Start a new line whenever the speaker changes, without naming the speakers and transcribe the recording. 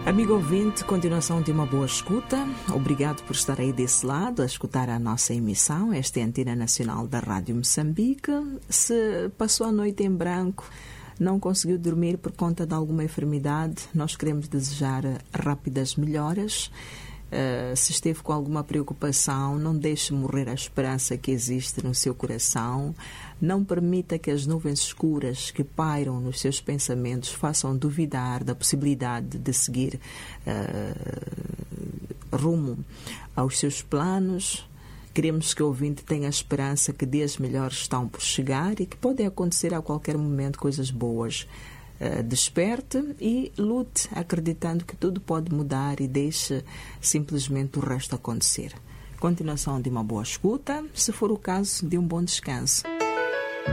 Amigo ouvinte, continuação de uma boa escuta. Obrigado por estar aí desse lado a escutar a nossa emissão. Esta é a Antena Nacional da Rádio Moçambique. Se passou a noite em branco, não conseguiu dormir por conta de alguma enfermidade, nós queremos desejar rápidas melhoras. Se esteve com alguma preocupação, não deixe morrer a esperança que existe no seu coração. Não permita que as nuvens escuras que pairam nos seus pensamentos façam duvidar da possibilidade de seguir rumo aos seus planos. Queremos que o ouvinte tenha a esperança que dias melhores estão por chegar e que podem acontecer a qualquer momento coisas boas. Desperte e lute acreditando que tudo pode mudar e deixe simplesmente o resto acontecer. Continuação de uma boa escuta, se for o caso, de um bom descanso.